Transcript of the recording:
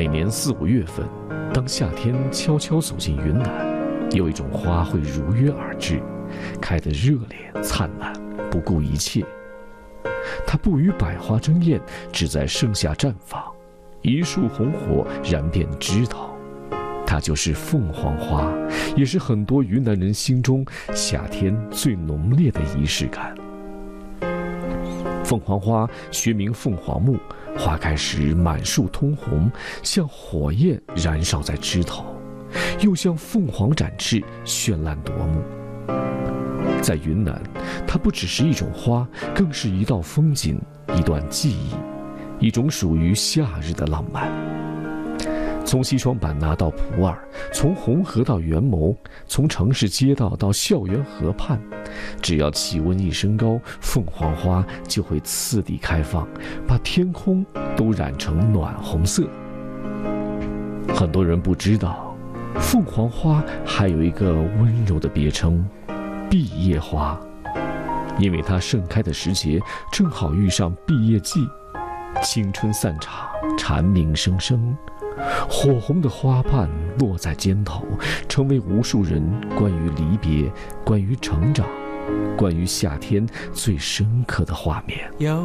每年4、5月份，当夏天悄悄走进云南，有一种花会如约而至，开得热烈灿烂，不顾一切。它不与百花争艳，只在盛夏绽放，一束红火燃遍枝头。它就是凤凰花，也是很多云南人心中夏天最浓烈的仪式感。凤凰花学名凤凰木，花开时满树通红，像火焰燃烧在枝头，又像凤凰展翅，绚烂夺目。在云南，它不只是一种花，更是一道风景，一段记忆，一种属于夏日的浪漫。从西双版纳到普洱，从红河到元谋，从城市街道到校园河畔，只要气温一升高，凤凰花就会次第开放，把天空都染成暖红色。很多人不知道，凤凰花还有一个温柔的别称——毕业花，因为它盛开的时节正好遇上毕业季，青春散场，蝉鸣声声，火红的花瓣落在肩头，成为无数人关于离别、关于成长、关于夏天最深刻的画面。 有